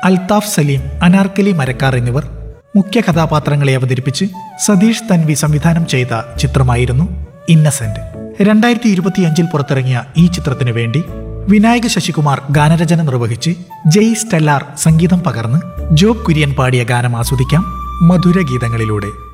അൽത്താഫ് സലീം, അനാർക്കലി മരക്കാർ എന്നിവർ മുഖ്യ കഥാപാത്രങ്ങളെ അവതരിപ്പിച്ച് സതീഷ് തൻവി സംവിധാനം ചെയ്ത ചിത്രമായിരുന്നു ഇന്നസെന്റ്. 2025 പുറത്തിറങ്ങിയ ഈ ചിത്രത്തിനു വേണ്ടി വിനായക ശശികുമാർ ഗാനരചന നിർവഹിച്ച് ജയ് സ്റ്റെല്ലാർ സംഗീതം പകർന്ന് ജോബ് കുര്യൻ പാടിയ ഗാനം ആസ്വദിക്കാം മധുരഗീതങ്ങളിലൂടെ.